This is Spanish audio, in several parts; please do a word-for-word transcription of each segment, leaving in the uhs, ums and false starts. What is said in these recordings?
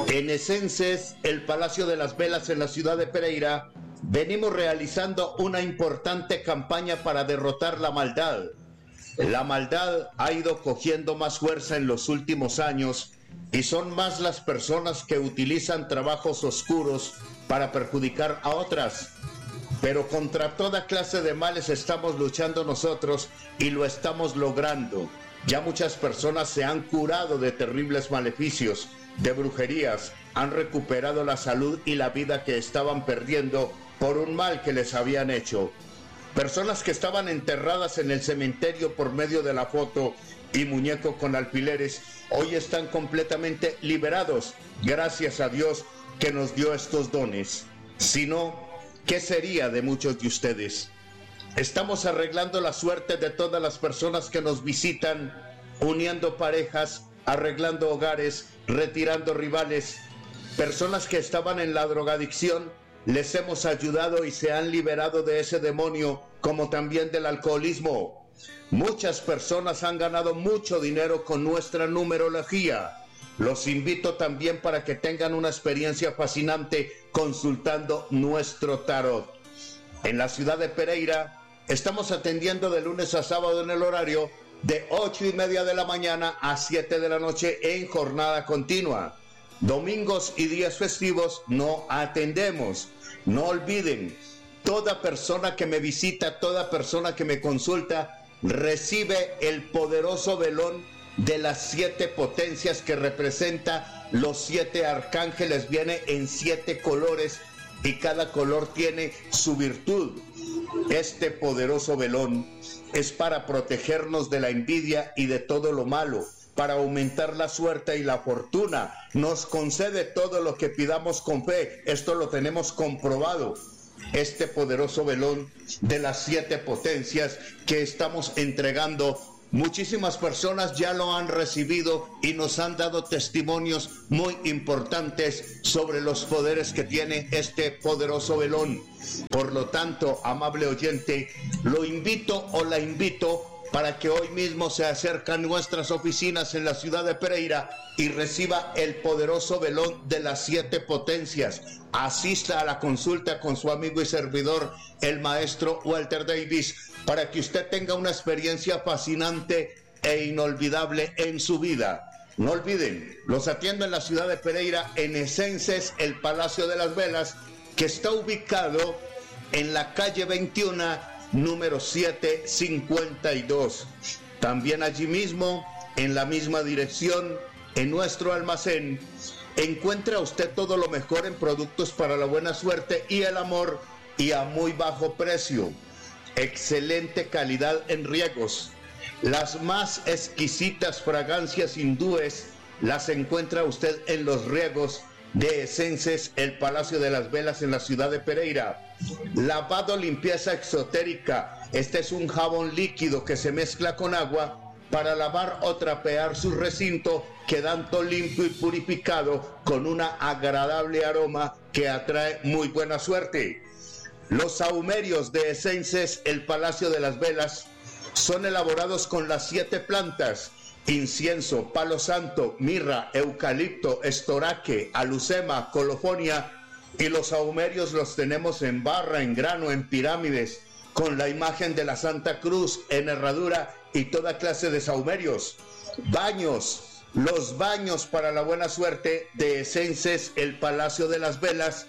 En Esences, el Palacio de las Velas en la ciudad de Pereira, venimos realizando una importante campaña para derrotar la maldad. La maldad ha ido cogiendo más fuerza en los últimos años y son más las personas que utilizan trabajos oscuros para perjudicar a otras. Pero contra toda clase de males estamos luchando nosotros y lo estamos logrando. Ya muchas personas se han curado de terribles maleficios, de brujerías, han recuperado la salud y la vida que estaban perdiendo por un mal que les habían hecho. Personas que estaban enterradas en el cementerio por medio de la foto y muñeco con alfileres, hoy están completamente liberados, gracias a Dios que nos dio estos dones. Si no, ¿qué sería de muchos de ustedes? Estamos arreglando la suerte de todas las personas que nos visitan, uniendo parejas, arreglando hogares, retirando rivales. Personas que estaban en la drogadicción, les hemos ayudado y se han liberado de ese demonio, como también del alcoholismo. Muchas personas han ganado mucho dinero con nuestra numerología. Los invito también para que tengan una experiencia fascinante consultando nuestro tarot. En la ciudad de Pereira estamos atendiendo de lunes a sábado en el horario de ocho y media de la mañana a siete de la noche en jornada continua. Domingos y días festivos no atendemos. No olviden, toda persona que me visita, toda persona que me consulta, recibe el poderoso velón de las siete potencias que representa los siete arcángeles. Viene en siete colores y cada color tiene su virtud. Este poderoso velón es para protegernos de la envidia y de todo lo malo, para aumentar la suerte y la fortuna. Nos concede todo lo que pidamos con fe. Esto lo tenemos comprobado. Este poderoso velón de las siete potencias que estamos entregando, muchísimas personas ya lo han recibido y nos han dado testimonios muy importantes sobre los poderes que tiene este poderoso velón. Por lo tanto, amable oyente, lo invito o la invito para que hoy mismo se acerque a nuestras oficinas en la ciudad de Pereira y reciba el poderoso velón de las siete potencias. Asista a la consulta con su amigo y servidor, el maestro Walter Davis, para que usted tenga una experiencia fascinante e inolvidable en su vida. No olviden, los atiendo en la ciudad de Pereira, en Esences, el Palacio de las Velas, que está ubicado en la calle veintiuno, número setecientos cincuenta y dos. También allí mismo, en la misma dirección, en nuestro almacén, encuentra usted todo lo mejor en productos para la buena suerte y el amor, y a muy bajo precio. Excelente calidad en riegos. Las más exquisitas fragancias hindúes las encuentra usted en los riegos de Esences, el Palacio de las Velas en la ciudad de Pereira. Lavado, limpieza exotérica. Este es un jabón líquido que se mezcla con agua para lavar o trapear su recinto, quedando limpio y purificado con un agradable aroma que atrae muy buena suerte. Los sahumerios de Esences, el Palacio de las Velas, son elaborados con las siete plantas: incienso, palo santo, mirra, eucalipto, estoraque, alucema, colofonia. Y los sahumerios los tenemos en barra, en grano, en pirámides, con la imagen de la Santa Cruz, en herradura y toda clase de sahumerios. Baños, los baños para la buena suerte de Esences, el Palacio de las Velas,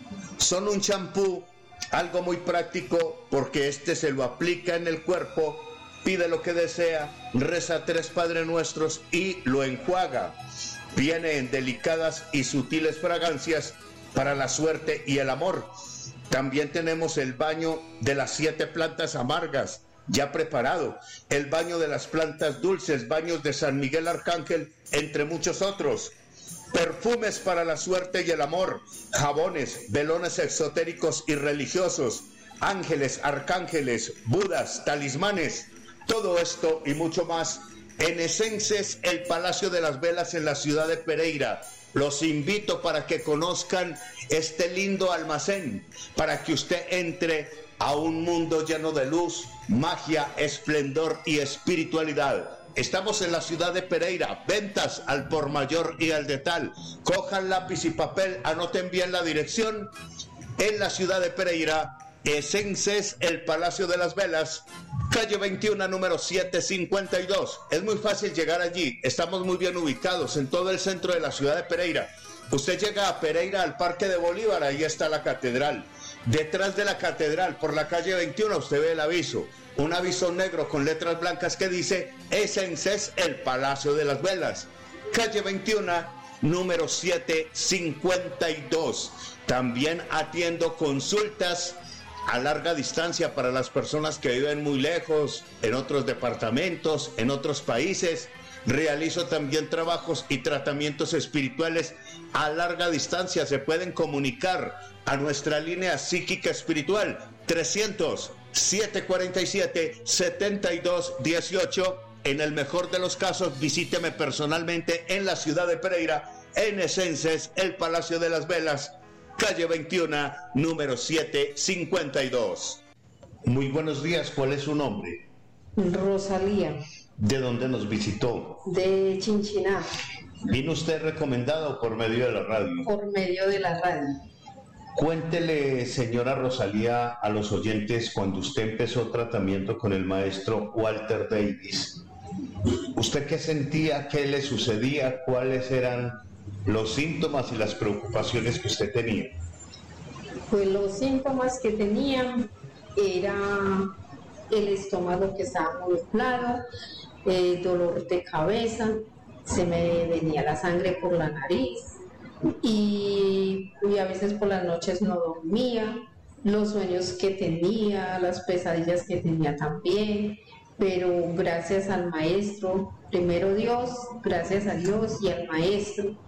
son un champú, algo muy práctico, porque este se lo aplica en el cuerpo, pide lo que desea, reza tres Padre Nuestros y lo enjuaga. Viene en delicadas y sutiles fragancias para la suerte y el amor. También tenemos el baño de las siete plantas amargas, ya preparado, el baño de las plantas dulces, baños de San Miguel Arcángel, entre muchos otros. Perfumes para la suerte y el amor, jabones, velones exotéricos y religiosos, ángeles, arcángeles, budas, talismanes. Todo esto y mucho más en Esences, el Palacio de las Velas en la ciudad de Pereira. Los invito para que conozcan este lindo almacén, para que usted entre a un mundo lleno de luz, magia, esplendor y espiritualidad. Estamos en la ciudad de Pereira, ventas al por mayor y al detal. Cojan lápiz y papel, anoten bien la dirección. En la ciudad de Pereira, Esences, el Palacio de las Velas, calle veintiuno, número setecientos cincuenta y dos. Es muy fácil llegar allí, estamos muy bien ubicados en todo el centro de la ciudad de Pereira. Usted llega a Pereira, al Parque de Bolívar, ahí está la catedral. Detrás de la catedral, por la calle veintiuno, usted ve el aviso. Un aviso negro con letras blancas que dice Esences, el Palacio de las Velas. Calle veintiuno, número setecientos cincuenta y dos. También atiendo consultas a larga distancia para las personas que viven muy lejos, en otros departamentos, en otros países. Realizo también trabajos y tratamientos espirituales a larga distancia. Se pueden comunicar a nuestra línea psíquica espiritual trescientos, setecientos cuarenta y siete, setenta y dos dieciocho. En el mejor de los casos, visíteme personalmente en la ciudad de Pereira, en Esences, el Palacio de las Velas, calle veintiuno, número setecientos cincuenta y dos. Muy buenos días, ¿cuál es su nombre? Rosalía. ¿De dónde nos visitó? De Chinchiná. ¿Vino usted recomendado por medio de la radio? Por medio de la radio. Cuéntele, señora Rosalía, a los oyentes, cuando usted empezó tratamiento con el maestro Walter Davis, ¿usted qué sentía? ¿Qué le sucedía? ¿Cuáles eran los síntomas y las preocupaciones que usted tenía? Pues los síntomas que tenía era el estómago que estaba muy inflado, eh, dolor de cabeza, se me venía la sangre por la nariz y, y a veces por las noches no dormía, los sueños que tenía, las pesadillas que tenía también, pero gracias al maestro, primero Dios, gracias a Dios y al maestro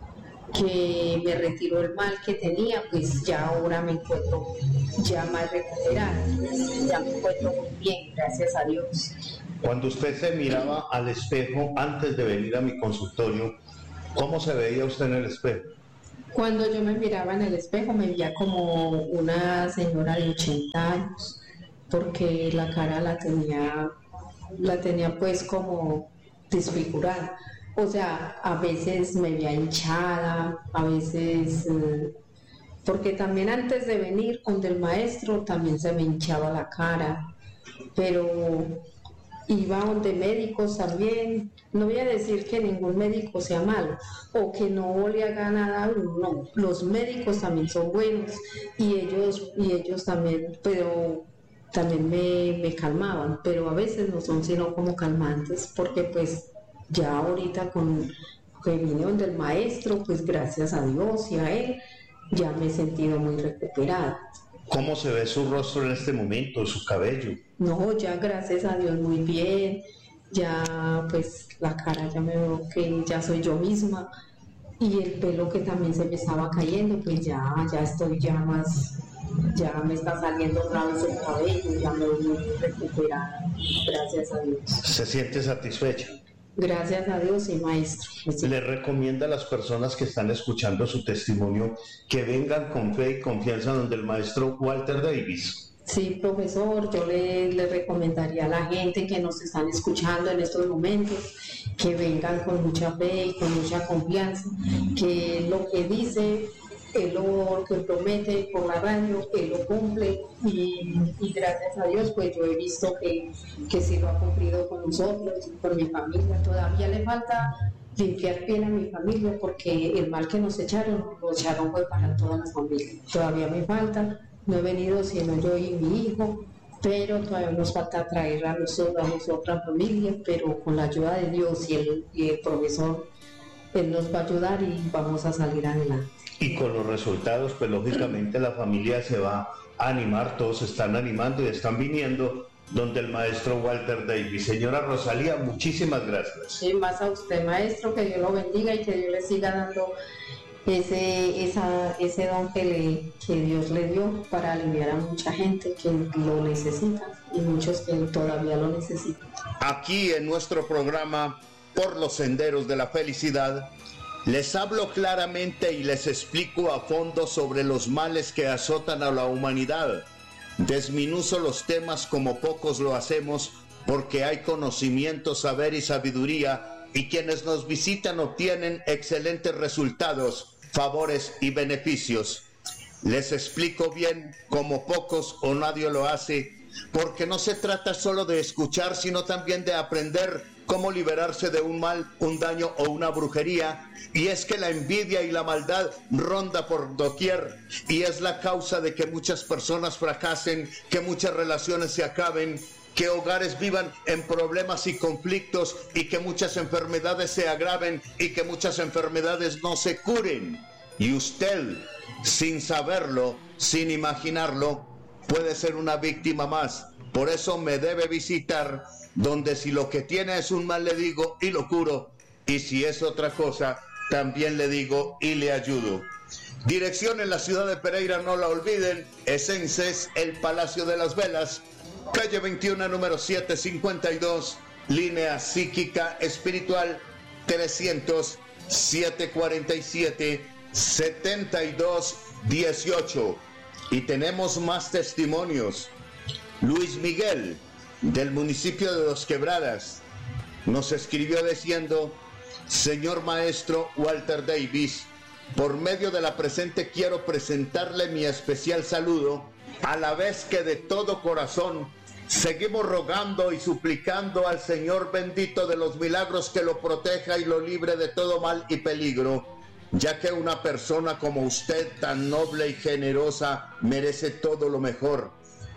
que me retiró el mal que tenía, pues ya ahora me encuentro ya más recuperada, ya me encuentro muy bien, gracias a Dios. Cuando usted se miraba al espejo antes de venir a mi consultorio, ¿cómo se veía usted en el espejo? Cuando yo me miraba en el espejo me veía como una señora de ochenta años, porque la cara la tenía, la tenía pues como desfigurada. O sea, a veces me veía hinchada, a veces, eh, porque también antes de venir con el maestro también se me hinchaba la cara, pero iba donde médicos también. No voy a decir que ningún médico sea malo o que no le haga nada a uno, no, los médicos también son buenos y ellos, y ellos también, pero también me, me calmaban, pero a veces no son sino como calmantes, porque pues ya ahorita con que vine donde el maestro, pues gracias a Dios y a él, ya me he sentido muy recuperada. ¿Cómo se ve su rostro en este momento, su cabello? No, ya gracias a Dios muy bien, ya pues la cara ya me veo que ya soy yo misma y el pelo que también se me estaba cayendo, pues ya, ya estoy ya más, ya me está saliendo otra vez el cabello, ya me veo muy recuperada, gracias a Dios. ¿Se siente satisfecha? Gracias a Dios y maestro. Le recomienda a las personas que están escuchando su testimonio que vengan con fe y confianza donde el maestro Walter Davis. Sí, profesor, yo le, le recomendaría a la gente que nos están escuchando en estos momentos que vengan con mucha fe y con mucha confianza, que lo que dice, él lo que promete por la radio, él lo cumple y, y gracias a Dios pues yo he visto que, que sí lo ha cumplido con nosotros, con mi familia. Todavía le falta limpiar bien a mi familia porque el mal que nos echaron, lo echaron fue para toda la familia. Todavía me falta, no he venido sino yo y mi hijo, pero todavía nos falta traer a nosotros, a nuestra familia, pero con la ayuda de Dios y el, y el profesor, él nos va a ayudar y vamos a salir adelante. Y con los resultados, pues lógicamente la familia se va a animar, todos se están animando y están viniendo donde el maestro Walter Davis. Señora Rosalía, muchísimas gracias. Sí, más a usted, maestro, que Dios lo bendiga y que Dios le siga dando ese, esa, ese don que, le, que Dios le dio para aliviar a mucha gente que lo necesita y muchos que todavía lo necesitan. Aquí en nuestro programa, Por los Senderos de la Felicidad, les hablo claramente y les explico a fondo sobre los males que azotan a la humanidad. Desminuzo los temas como pocos lo hacemos porque hay conocimiento, saber y sabiduría, y quienes nos visitan obtienen excelentes resultados, favores y beneficios. Les explico bien, como pocos o nadie lo hace, porque no se trata solo de escuchar, sino también de aprender cómo liberarse de un mal, un daño o una brujería. Y es que la envidia y la maldad ronda por doquier y es la causa de que muchas personas fracasen, que muchas relaciones se acaben, que hogares vivan en problemas y conflictos y que muchas enfermedades se agraven y que muchas enfermedades no se curen. Y usted, sin saberlo, sin imaginarlo, puede ser una víctima más. Por eso me debe visitar, donde si lo que tiene es un mal le digo y lo curo, y si es otra cosa, también le digo y le ayudo. Dirección en la ciudad de Pereira, no la olviden, Esences, el Palacio de las Velas, calle veintiuno, número setecientos cincuenta y dos, línea psíquica espiritual trescientos, setecientos cuarenta y siete, setenta y dos dieciocho. Y tenemos más testimonios. Luis Miguel, del municipio de Dos Quebradas, nos escribió diciendo: señor maestro Walter Davis, por medio de la presente quiero presentarle mi especial saludo, a la vez que de todo corazón seguimos rogando y suplicando al Señor bendito de los milagros que lo proteja y lo libre de todo mal y peligro, ya que una persona como usted, tan noble y generosa, merece todo lo mejor.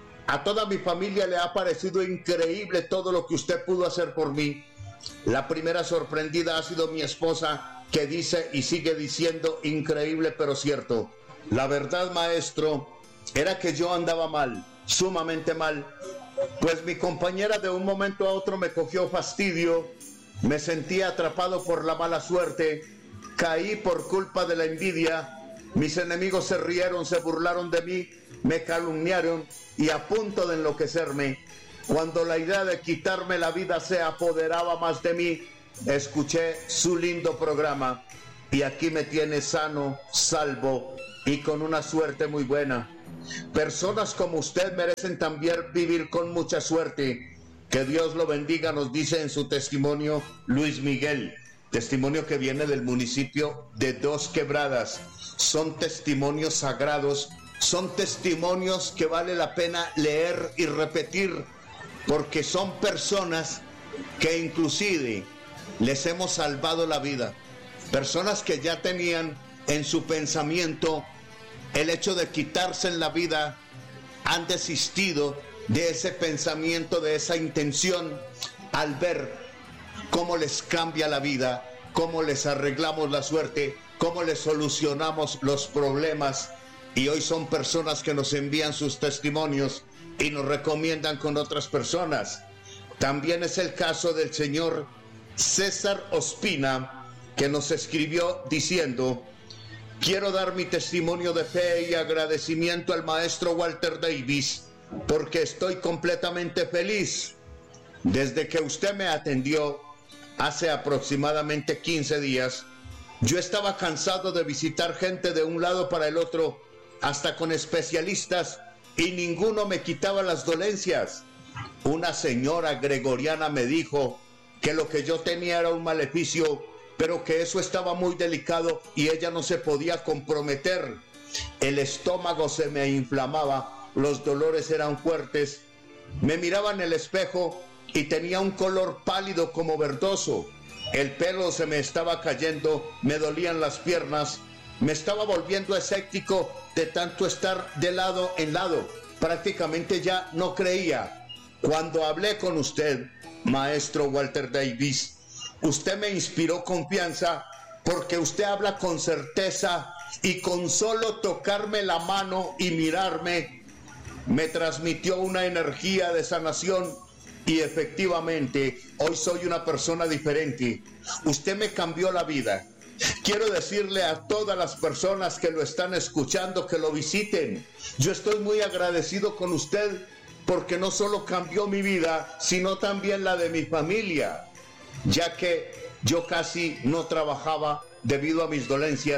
A toda mi familia le ha parecido increíble todo lo que usted pudo hacer por mí. La primera sorprendida ha sido mi esposa, que dice y sigue diciendo increíble pero cierto. La verdad, maestro, era que yo andaba mal, sumamente mal, pues mi compañera de un momento a otro me cogió fastidio, me sentía atrapado por la mala suerte, caí por culpa de la envidia, mis enemigos se rieron, se burlaron de mí, me calumniaron y a punto de enloquecerme. Cuando la idea de quitarme la vida se apoderaba más de mí, escuché su lindo programa y aquí me tiene sano, salvo y con una suerte muy buena. Personas como usted merecen también vivir con mucha suerte. Que Dios lo bendiga, nos dice en su testimonio Luis Miguel, testimonio que viene del municipio de Dos Quebradas. Son testimonios sagrados, son testimonios que vale la pena leer y repetir, porque son personas que inclusive les hemos salvado la vida, personas que ya tenían en su pensamiento el hecho de quitarse en la vida, han desistido de ese pensamiento, de esa intención, al ver cómo les cambia la vida, cómo les arreglamos la suerte, cómo les solucionamos los problemas. Y hoy son personas que nos envían sus testimonios y nos recomiendan con otras personas. También es el caso del señor César Ospina, que nos escribió diciendo: quiero dar mi testimonio de fe y agradecimiento al maestro Walter Davis, porque estoy completamente feliz. Desde que usted me atendió hace aproximadamente quince días, yo estaba cansado de visitar gente de un lado para el otro, hasta con especialistas, y ninguno me quitaba las dolencias. Una señora gregoriana me dijo que lo que yo tenía era un maleficio, pero que eso estaba muy delicado y ella no se podía comprometer. El estómago se me inflamaba, los dolores eran fuertes, me miraba en el espejo y tenía un color pálido como verdoso, el pelo se me estaba cayendo, me dolían las piernas, me estaba volviendo escéptico de tanto estar de lado en lado, prácticamente ya no creía. Cuando hablé con usted, maestro Walter Davis, usted me inspiró confianza, porque usted habla con certeza y con solo tocarme la mano y mirarme, me transmitió una energía de sanación y efectivamente hoy soy una persona diferente. Usted me cambió la vida. Quiero decirle a todas las personas que lo están escuchando que lo visiten. Yo estoy muy agradecido con usted porque no solo cambió mi vida, sino también la de mi familia, ya que yo casi no trabajaba debido a mis dolencias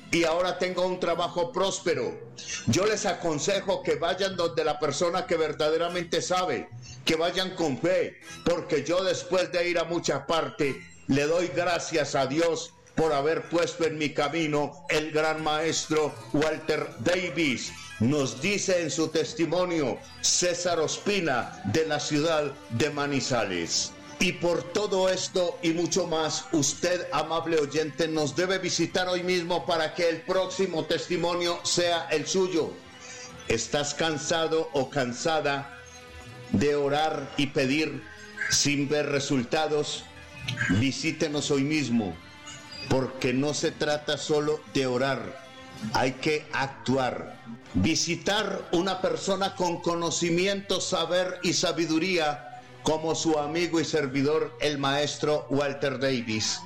y ahora tengo un trabajo próspero. Yo les aconsejo que vayan donde la persona que verdaderamente sabe, que vayan con fe, porque yo después de ir a mucha parte, le doy gracias a Dios por haber puesto en mi camino el gran maestro Walter Davis. Nos dice en su testimonio César Ospina, de la ciudad de Manizales. Y por todo esto y mucho más, usted, amable oyente, nos debe visitar hoy mismo para que el próximo testimonio sea el suyo. ¿Estás cansado o cansada de orar y pedir sin ver resultados? Visítenos hoy mismo, porque no se trata solo de orar, hay que actuar. Visitar una persona con conocimiento, saber y sabiduría, como su amigo y servidor, el maestro Walter Davis.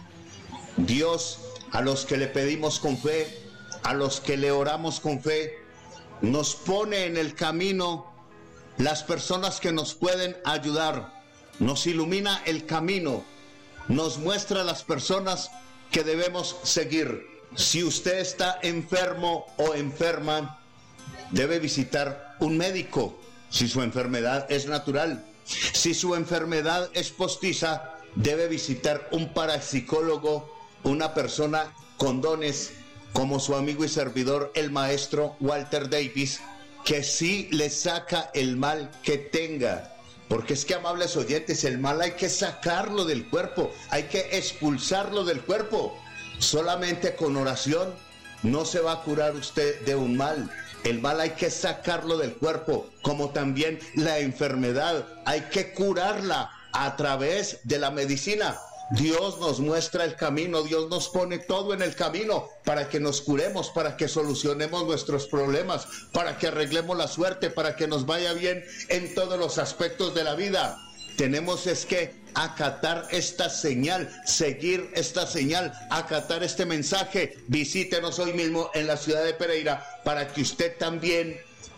Dios, a los que le pedimos con fe, a los que le oramos con fe, nos pone en el camino las personas que nos pueden ayudar, nos ilumina el camino, nos muestra las personas que debemos seguir. Si usted está enfermo o enferma, debe visitar un médico, si su enfermedad es natural. Si su enfermedad es postiza, debe visitar un parapsicólogo, una persona con dones, como su amigo y servidor, el maestro Walter Davis, que sí le saca el mal que tenga. Porque es que, amables oyentes, el mal hay que sacarlo del cuerpo, hay que expulsarlo del cuerpo. Solamente con oración no se va a curar usted de un mal. El mal hay que sacarlo del cuerpo, como también la enfermedad hay que curarla a través de la medicina. Dios nos muestra el camino, Dios nos pone todo en el camino para que nos curemos, para que solucionemos nuestros problemas, para que arreglemos la suerte, para que nos vaya bien en todos los aspectos de la vida. Tenemos es que acatar esta señal, seguir esta señal, acatar este mensaje. Visítenos hoy mismo en la ciudad de Pereira para que usted también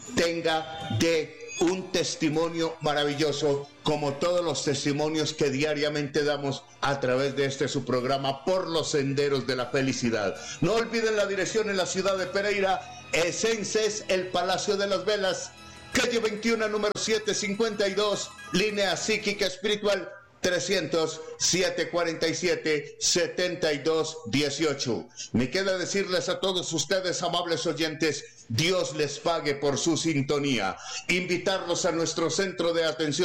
tenga de un testimonio maravilloso, como todos los testimonios que diariamente damos a través de este su programa, Por los Senderos de la Felicidad. No olviden la dirección en la ciudad de Pereira, Esences, el Palacio de las Velas, calle veintiuno, número setecientos cincuenta y dos, línea psíquica espiritual trescientos, setecientos cuarenta y siete, setenta y dos dieciocho. Me queda decirles a todos ustedes, amables oyentes, Dios les pague por su sintonía. Invitarlos a nuestro centro de atención